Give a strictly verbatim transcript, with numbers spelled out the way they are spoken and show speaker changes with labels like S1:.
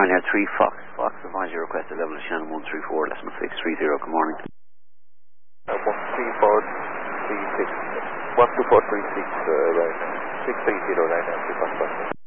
S1: Ryanair three Fox. Fox advise your request at level of Shannon one three four, decimal six three zero. Good morning.
S2: Uh, one three four three six. one two four three six, uh, right. six three zero, right.